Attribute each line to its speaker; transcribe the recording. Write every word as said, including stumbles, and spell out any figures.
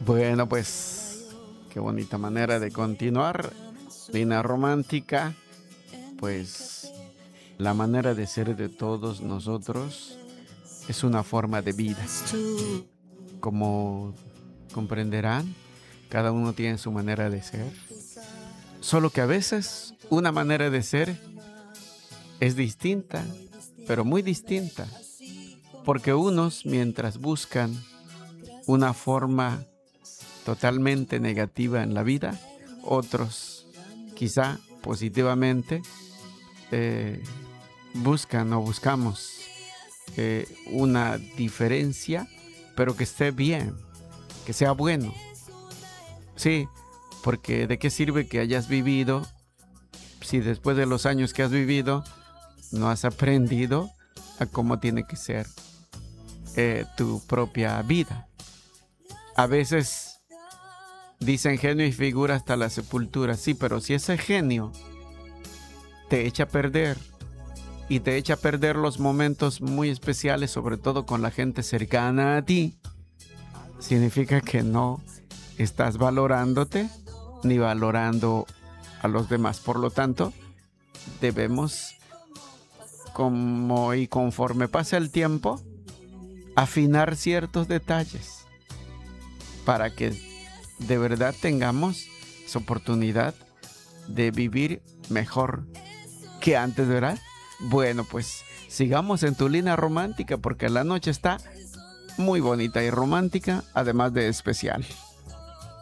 Speaker 1: Bueno, pues qué bonita manera de continuar. Línea romántica, pues la manera de ser de todos nosotros es una forma de vida. Como comprenderán, cada uno tiene su manera de ser. Solo que a veces una manera de ser es distinta, pero muy distinta. Porque unos, mientras buscan una forma totalmente negativa en la vida, otros quizá positivamente eh, buscan o buscamos eh, una diferencia, pero que esté bien, que sea bueno. Sí, porque ¿de qué sirve que hayas vivido si después de los años que has vivido no has aprendido a cómo tiene que ser eh, tu propia vida? A veces dicen genio y figura hasta la sepultura. Sí, pero si ese genio te echa a perder y te echa a perder los momentos muy especiales, sobre todo con la gente cercana a ti, significa que no estás valorándote ni valorando a los demás. Por lo tanto, debemos, como y conforme pasa el tiempo, afinar ciertos detalles para que de verdad tengamos esa oportunidad de vivir mejor que antes, ¿verdad? Bueno, pues sigamos en tu línea romántica porque la noche está muy bonita y romántica, además de especial.